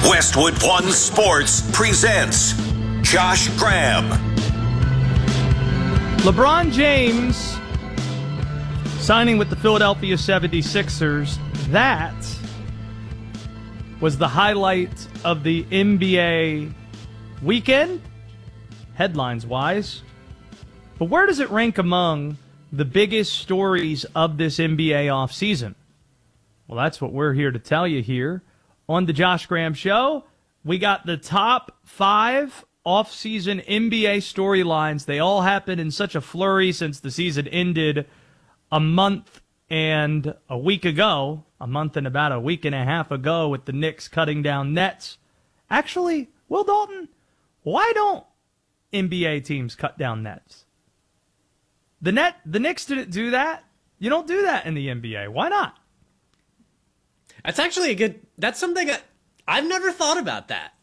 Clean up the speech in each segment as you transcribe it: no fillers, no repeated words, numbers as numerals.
Westwood One Sports presents Josh Graham. LeBron James signing with the Philadelphia 76ers. That was the highlight of the NBA weekend, headlines-wise. But where does it rank among the biggest stories of this NBA offseason? Well, that's what we're here to tell you here on the Josh Graham Show. We got the top 5 off-season NBA storylines. They all happened in such a flurry since the season ended a month and a week ago, a month and about a week and a half ago with the Knicks cutting down nets. Actually, Will Dalton, why don't NBA teams cut down nets? The Knicks didn't do that. You don't do that in the NBA. Why not? That's actually that's something I've never thought about that.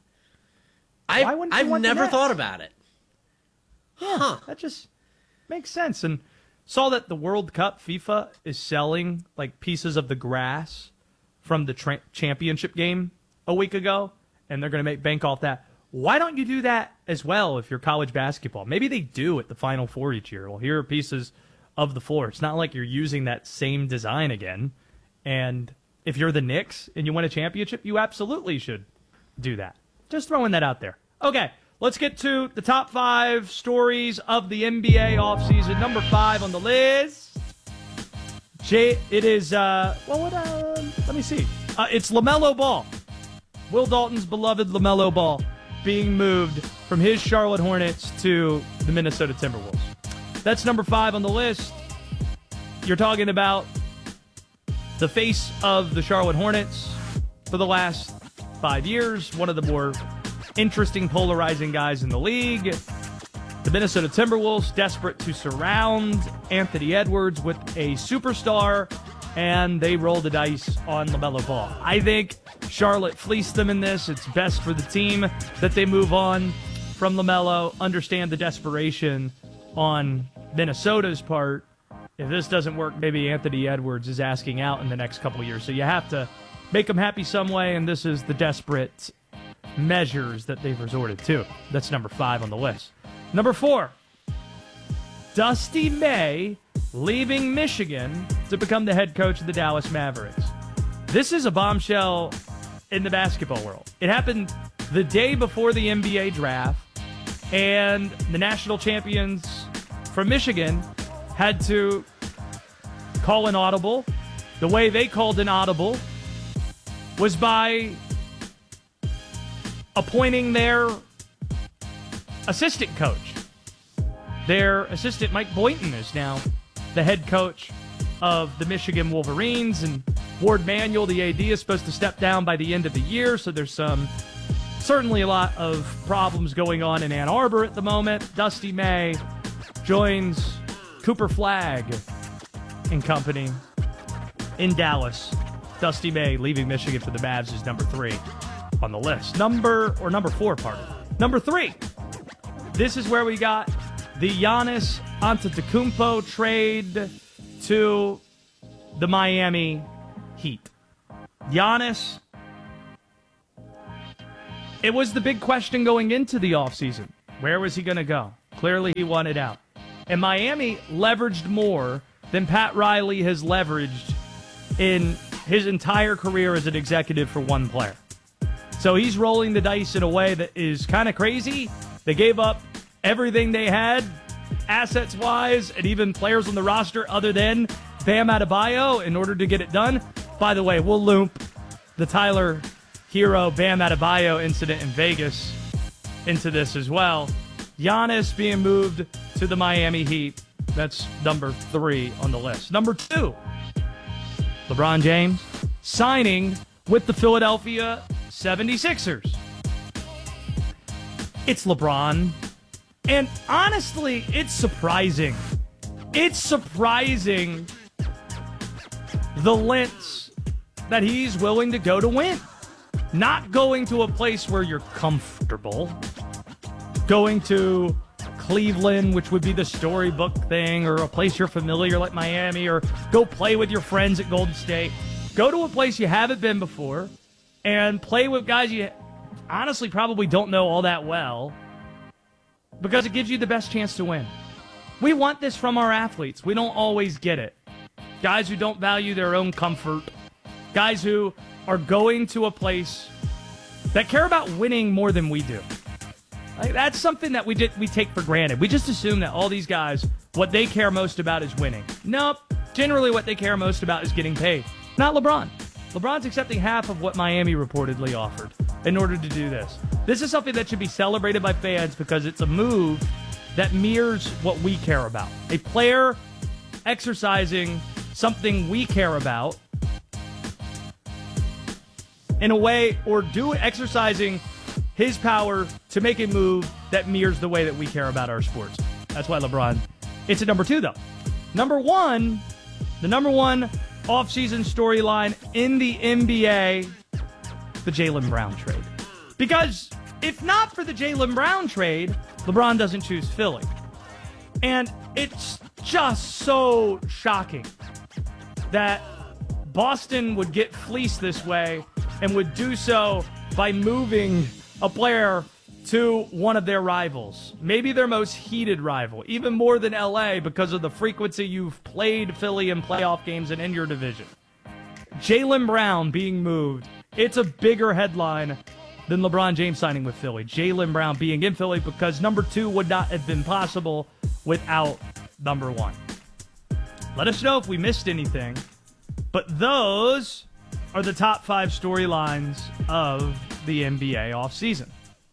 I've never thought about it. Yeah, That just makes sense. And saw that the World Cup, FIFA is selling like pieces of the grass from the championship game a week ago, and they're going to make bank off that. Why don't you do that as well if you're college basketball? Maybe they do at the Final Four each year. Well, here are pieces of the floor. It's not like you're using that same design again. And if you're the Knicks and you win a championship, you absolutely should do that. Just throwing that out there. Okay, let's get to the top 5 stories of the NBA offseason. Number 5 on the list. It is, let me see. It's LaMelo Ball. Will Dalton's beloved LaMelo Ball being moved from his Charlotte Hornets to the Minnesota Timberwolves. That's number 5 on the list. You're talking about the face of the Charlotte Hornets for the last 5 years, one of the more interesting, polarizing guys in the league. The Minnesota Timberwolves, desperate to surround Anthony Edwards with a superstar, and they roll the dice on LaMelo Ball. I think Charlotte fleeced them in this. It's best for the team that they move on from LaMelo, understand the desperation on Minnesota's part. If this doesn't work, maybe Anthony Edwards is asking out in the next couple of years. So you have to make him happy some way, and this is the desperate measures that they've resorted to. That's number 5 on the list. Number 4, Dusty May leaving Michigan to become the head coach of the Dallas Mavericks. This is a bombshell in the basketball world. It happened the day before the NBA draft, and the national champions from Michigan had to call an audible. The way they called an audible was by appointing their assistant coach. Their assistant, Mike Boynton, is now the head coach of the Michigan Wolverines, and Ward Manuel, the AD, is supposed to step down by the end of the year, so there's certainly a lot of problems going on in Ann Arbor at the moment. Dusty May joins Cooper Flagg and company in Dallas. Dusty May leaving Michigan for the Mavs is number 3 on the list. Number 4, pardon. Number 3. This is where we got the Giannis Antetokounmpo trade to the Miami Heat. Giannis, it was the big question going into the offseason. Where was he going to go? Clearly he wanted out. And Miami leveraged more than Pat Riley has leveraged in his entire career as an executive for one player. So he's rolling the dice in a way that is kind of crazy. They gave up everything they had, assets-wise, and even players on the roster other than Bam Adebayo in order to get it done. By the way, we'll loop the Tyler Hero Bam Adebayo incident in Vegas into this as well. Giannis being moved to the Miami Heat. That's number 3 on the list. Number 2, LeBron James signing with the Philadelphia 76ers. It's LeBron. And honestly, it's surprising. It's surprising the lengths that he's willing to go to win. Not going to a place where you're comfortable. Going to Cleveland, which would be the storybook thing, or a place you're familiar like Miami, or go play with your friends at Golden State. Go to a place you haven't been before and play with guys you honestly probably don't know all that well, because it gives you the best chance to win. We want this from our athletes. We don't always get it. Guys who don't value their own comfort, guys who are going to a place that care about winning more than we do. Like, that's something that we take for granted. We just assume that all these guys, what they care most about is winning. Nope. Generally, what they care most about is getting paid. Not LeBron. LeBron's accepting half of what Miami reportedly offered in order to do this. This is something that should be celebrated by fans because it's a move that mirrors what we care about. A player exercising something we care about in a way, or exercising his power to make a move that mirrors the way that we care about our sports. That's why LeBron. It's at number 2, though. Number 1, the number 1 offseason storyline in the NBA, the Jaylen Brown trade. Because if not for the Jaylen Brown trade, LeBron doesn't choose Philly. And it's just so shocking that Boston would get fleeced this way and would do so by moving a player to one of their rivals, maybe their most heated rival, even more than LA because of the frequency you've played Philly in playoff games and in your division. Jaylen Brown being moved, it's a bigger headline than LeBron James signing with Philly. Jaylen Brown being in Philly because number 2 would not have been possible without number 1. Let us know if we missed anything, but those are the top 5 storylines of the NBA offseason.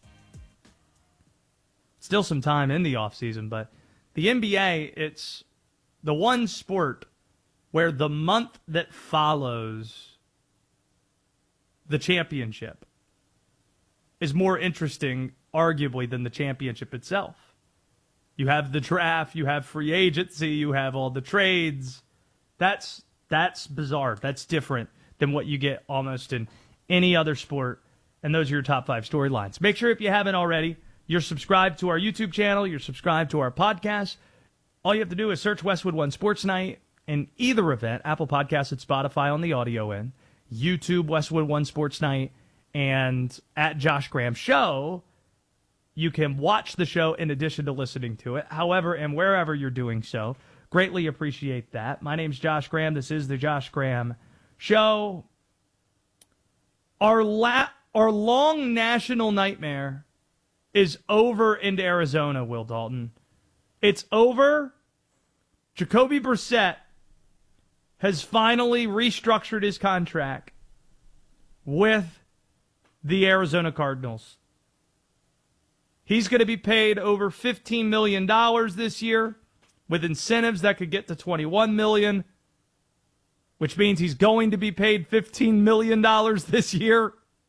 Still some time in the offseason, but the NBA, it's the one sport where the month that follows the championship is more interesting, arguably, than the championship itself. You have the draft, you have free agency, you have all the trades. That's bizarre. That's different than what you get almost in any other sport, and those are your top 5 storylines. Make sure, if you haven't already, you're subscribed to our YouTube channel, you're subscribed to our podcast. All you have to do is search Westwood One Sports Night in either event, Apple Podcasts and Spotify on the audio end, YouTube Westwood One Sports Night, and at Josh Graham Show. You can watch the show in addition to listening to it, however and wherever you're doing so. Greatly appreciate that. My name's Josh Graham. This is the Josh Graham Show. Our long national nightmare is over into Arizona, Will Dalton. It's over. Jacoby Brissett has finally restructured his contract with the Arizona Cardinals. He's going to be paid over $15 million this year, with incentives that could get to $21 million, which means he's going to be paid $15 million this year.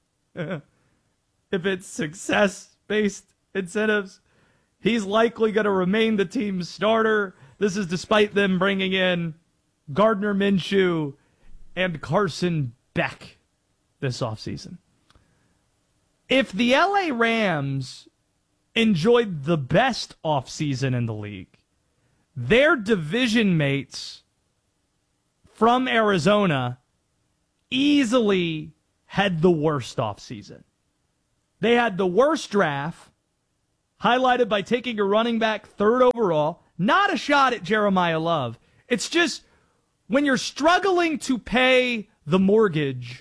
If it's success-based incentives, he's likely going to remain the team's starter. This is despite them bringing in Gardner Minshew and Carson Beck this offseason. If the LA Rams enjoyed the best offseason in the league, their division mates from Arizona easily had the worst offseason. They had the worst draft, highlighted by taking a running back 3rd overall. Not a shot at Jeremiah Love. It's just when you're struggling to pay the mortgage,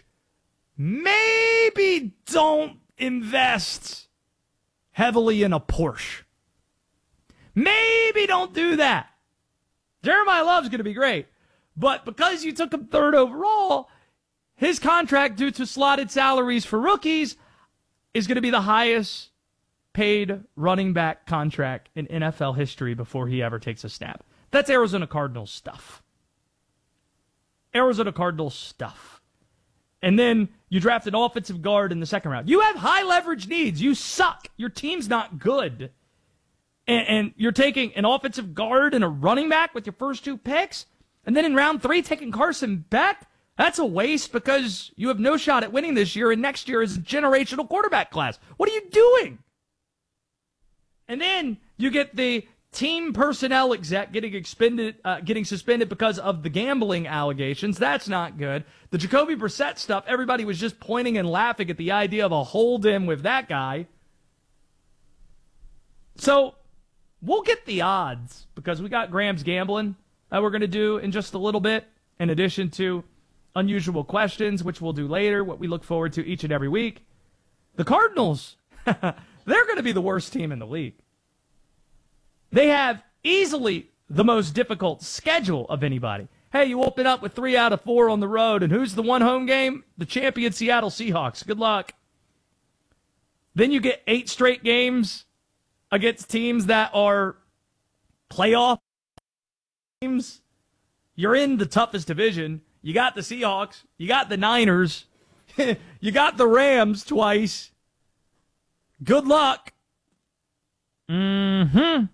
maybe don't invest heavily in a Porsche. Maybe don't do that. Jeremiah Love's going to be great. But because you took him 3rd overall, his contract, due to slotted salaries for rookies, is going to be the highest paid running back contract in NFL history before he ever takes a snap. That's Arizona Cardinals stuff. Arizona Cardinals stuff. And then you draft an offensive guard in the 2nd round. You have high leverage needs. You suck. Your team's not good. And you're taking an offensive guard and a running back with your first 2 picks, and then in round 3 taking Carson Beck? That's a waste because you have no shot at winning this year, and next year is a generational quarterback class. What are you doing? And then you get the team personnel exec getting suspended because of the gambling allegations. That's not good. The Jacoby Brissett stuff, everybody was just pointing and laughing at the idea of a hold-in with that guy. So we'll get the odds because we got Graham's gambling that we're going to do in just a little bit, in addition to unusual questions, which we'll do later, what we look forward to each and every week. The Cardinals, they're going to be the worst team in the league. They have easily the most difficult schedule of anybody. Hey, you open up with 3 out of 4 on the road, and who's the one home game? The champion Seattle Seahawks. Good luck. Then you get 8 straight games against teams that are playoff teams. You're in the toughest division. You got the Seahawks. You got the Niners. You got the Rams twice. Good luck. Not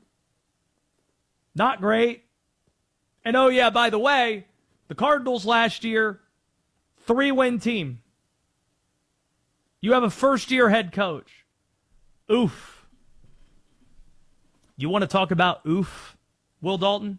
great. And oh yeah, by the way, the Cardinals last year, 3-win team. You have a first-year head coach. Oof. You want to talk about oof, Will Dalton?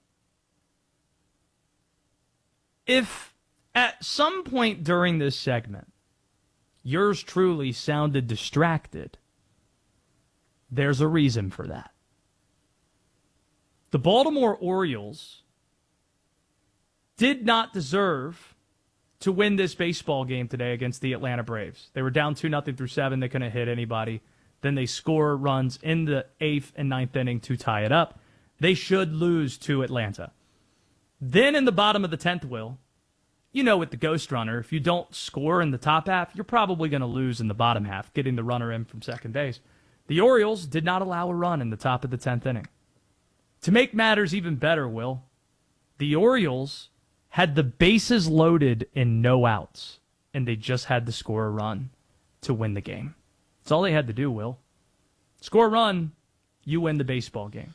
If at some point during this segment, yours truly sounded distracted, there's a reason for that. The Baltimore Orioles did not deserve to win this baseball game today against the Atlanta Braves. They were down 2-0 through 7. They couldn't hit anybody. Then they score runs in the 8th and 9th inning to tie it up. They should lose to Atlanta. Then in the bottom of the 10th, Will, you know with the ghost runner, if you don't score in the top half, you're probably going to lose in the bottom half, getting the runner in from second base. The Orioles did not allow a run in the top of the 10th inning. To make matters even better, Will, the Orioles had the bases loaded and no outs, and they just had to score a run to win the game. That's all they had to do, Will. Score a run, you win the baseball game.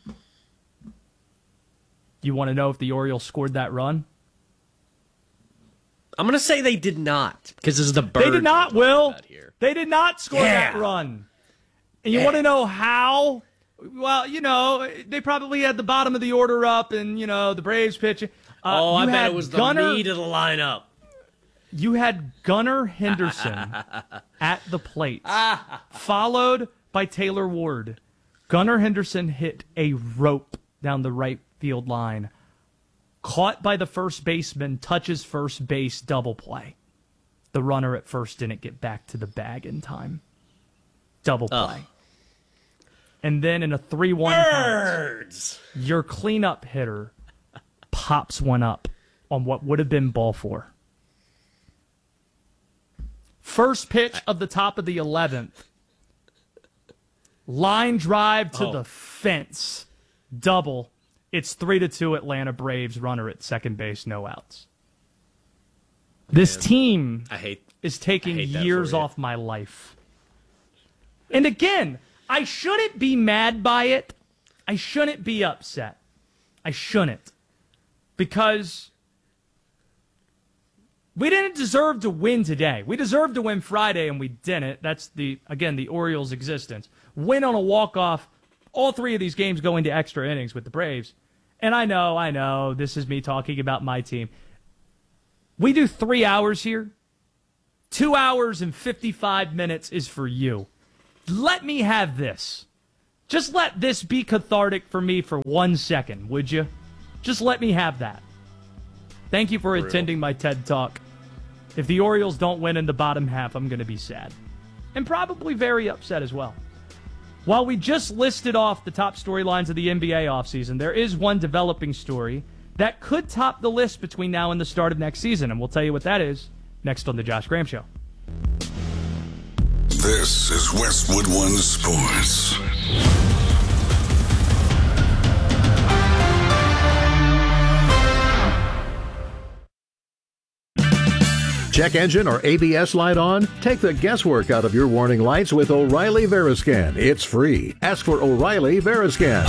You want to know if the Orioles scored that run? I'm going to say they did not, because this is the bird. They did not, Will. They did not score that run. And you want to know how? Well, you know, they probably had the bottom of the order up and, you know, the Braves pitching. I bet it was the meat of the lineup. You had Gunnar Henderson at the plate, followed by Taylor Ward. Gunnar Henderson hit a rope down the right field line. Caught by the first baseman, touches first base, double play. The runner at first didn't get back to the bag in time. Double play. And then in a 3-1 count, your cleanup hitter pops one up on what would have been ball 4. First pitch of the top of the 11th. Line drive to the fence. Double. It's 3-2 Atlanta Braves, runner at second base, no outs. This team is taking years off my life. And again, I shouldn't be mad by it. I shouldn't be upset. I shouldn't. Because we didn't deserve to win today. We deserved to win Friday, and we didn't. That's, the Orioles' existence. Win on a walk-off. All 3 of these games go into extra innings with the Braves. And I know, this is me talking about my team. We do 3 hours here. 2 hours and 55 minutes is for you. Let me have this. Just let this be cathartic for me for 1 second, would you? Just let me have that. Thank you for attending my TED Talk. If the Orioles don't win in the bottom half, I'm going to be sad. And probably very upset as well. While we just listed off the top storylines of the NBA offseason, there is one developing story that could top the list between now and the start of next season, and we'll tell you what that is next on The Josh Graham Show. This is Westwood One Sports. Check engine or ABS light on? Take the guesswork out of your warning lights with O'Reilly Veriscan. It's free. Ask for O'Reilly Veriscan.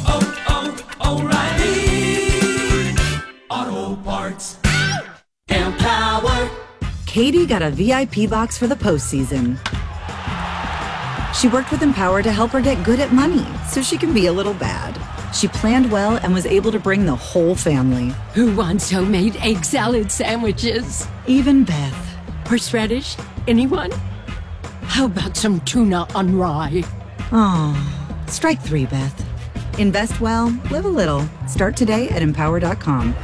O'Reilly Auto Parts. Empower. Katie got a VIP box for the postseason. She worked with Empower to help her get good at money so she can be a little bad. She planned well and was able to bring the whole family. Who wants homemade egg salad sandwiches? Even Beth. Horseradish? Anyone? How about some tuna on rye? Oh, strike 3, Beth. Invest well, live a little. Start today at Empower.com.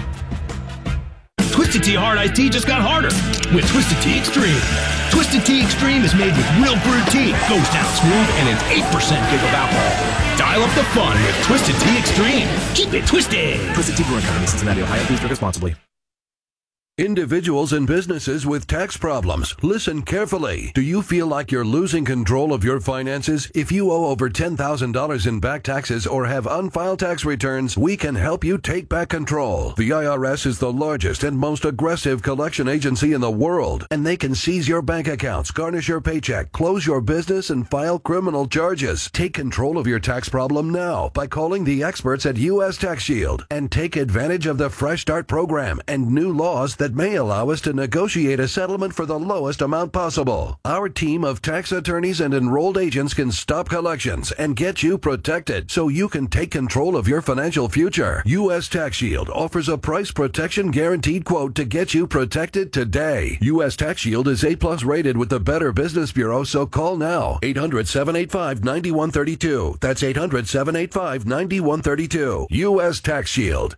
Twisted Tea Hard Iced Tea just got harder with Twisted Tea Extreme. Twisted Tea Extreme is made with real brewed tea, goes down smooth, and it's 8% kick of alcohol. Dial up the fun with Twisted Tea Extreme. Keep it twisted. Twisted Tea Brewing Company, Cincinnati, Ohio. Please drink responsibly. Individuals and businesses with tax problems, listen carefully. Do you feel like you're losing control of your finances? If you owe over $10,000 in back taxes or have unfiled tax returns, we can help you take back control. The IRS is the largest and most aggressive collection agency in the world, and they can seize your bank accounts, garnish your paycheck, close your business, and file criminal charges. Take control of your tax problem now by calling the experts at U.S. Tax Shield and take advantage of the Fresh Start program and new laws that may allow us to negotiate a settlement for the lowest amount possible. Our team of tax attorneys and enrolled agents can stop collections and get you protected so you can take control of your financial future. U.S. Tax Shield offers a price protection guaranteed quote to get you protected today. U.S. Tax Shield is A+ rated with the Better Business Bureau, so call now. 800-785-9132. That's 800-785-9132. U.S. Tax Shield.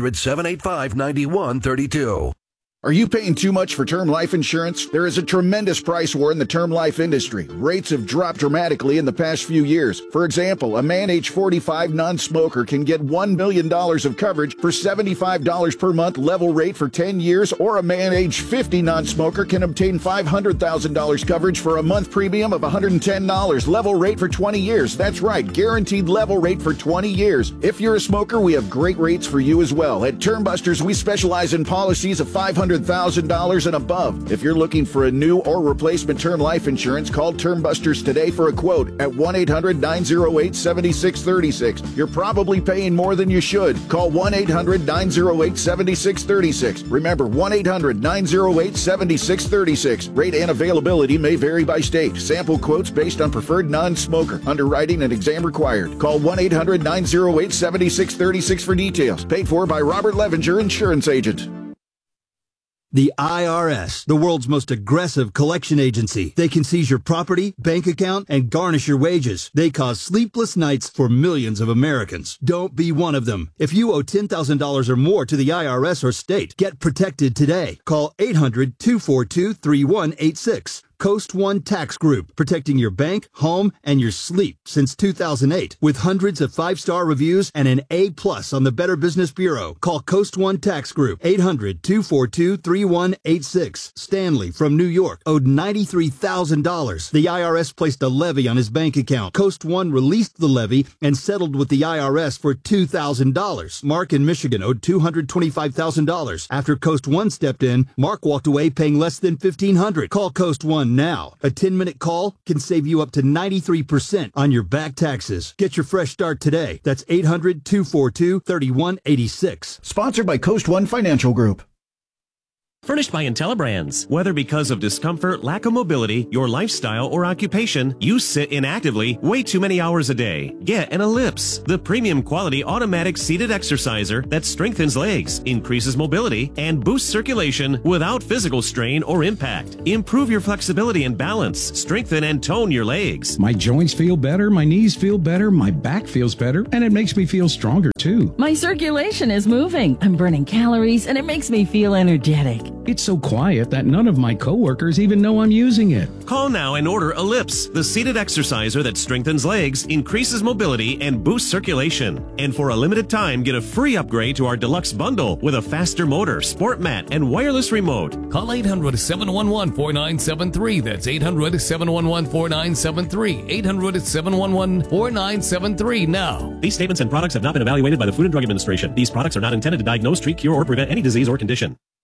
800-785-9132. Are you paying too much for term life insurance? There is a tremendous price war in the term life industry. Rates have dropped dramatically in the past few years. For example, a man age 45 non-smoker can get $1 million of coverage for $75 per month level rate for 10 years, or a man age 50 non-smoker can obtain $500,000 coverage for a month premium of $110 level rate for 20 years. That's right, guaranteed level rate for 20 years. If you're a smoker, we have great rates for you as well. At Term Busters, we specialize in policies of $500,000 and above. If you're looking for a new or replacement term life insurance, call Term Busters today for a quote at 1-800-908-7636. You're probably paying more than you should. Call 1-800-908-7636. Remember, 1-800-908-7636. Rate and availability may vary by state. Sample quotes based on preferred non-smoker. Underwriting and exam required. Call 1-800-908-7636 for details. Paid for by Robert Levenger, Insurance Agent. The IRS, the world's most aggressive collection agency. They can seize your property, bank account, and garnish your wages. They cause sleepless nights for millions of Americans. Don't be one of them. If you owe $10,000 or more to the IRS or state, get protected today. Call 800-242-3186. Coast One Tax Group, protecting your bank, home, and your sleep since 2008. With hundreds of 5-star reviews and an A+ on the Better Business Bureau. Call Coast One Tax Group, 800-242-3186. Stanley from New York owed $93,000. The IRS placed a levy on his bank account. Coast One released the levy and settled with the IRS for $2,000. Mark in Michigan owed $225,000. After Coast One stepped in, Mark walked away paying less than $1,500. Call Coast One now. A 10-minute call can save you up to 93% on your back taxes. Get your fresh start today. That's 800-242-3186. Sponsored by Coast One Financial Group. Furnished by IntelliBrands. Whether because of discomfort, lack of mobility, your lifestyle, or occupation, you sit inactively way too many hours a day. Get an Ellipse, the premium quality automatic seated exerciser that strengthens legs, increases mobility, and boosts circulation without physical strain or impact. Improve your flexibility and balance, strengthen and tone your legs. My joints feel better, my knees feel better, my back feels better, and it makes me feel stronger too. My circulation is moving. I'm burning calories, and it makes me feel energetic. It's so quiet that none of my coworkers even know I'm using it. Call now and order Ellipse, the seated exerciser that strengthens legs, increases mobility, and boosts circulation. And for a limited time, get a free upgrade to our deluxe bundle with a faster motor, sport mat, and wireless remote. Call 800-711-4973. That's 800-711-4973. 800-711-4973 now. These statements and products have not been evaluated by the Food and Drug Administration. These products are not intended to diagnose, treat, cure, or prevent any disease or condition.